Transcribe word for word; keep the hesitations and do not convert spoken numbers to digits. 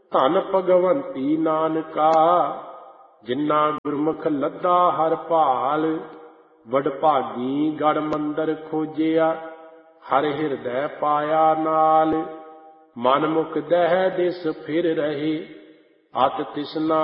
ਧਨ ਭਗਵੰਤੀ ਨਾਨਕਾ, ਜਿਨਾ ਗੁਰਮੁਖ ਲੱਦਾ ਹਰ ਭਾਲ। ਵਡਭਾਗੀ ਗੜ ਮੰਦਰ ਖੋਜਿਆ, ਹਰ ਹਿਰਦੈ ਪਾਇਆ ਨਾਲ। ਮਨ ਮੁਖ ਦਹਿ ਦਿਸ ਫਿਰ ਰਹੇ, ਅਤ ਤਿਸਨਾ